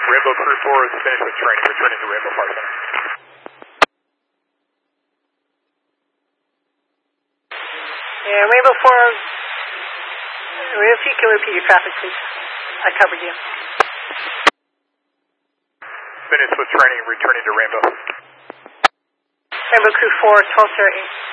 Rainbow Crew 4 is finished with training, returning to Rainbow Fire Center. Yeah, Rainbow 4, if you can repeat your traffic, please. I covered you. Finished with training, returning to Rainbow. Rainbow Crew 4, 1208.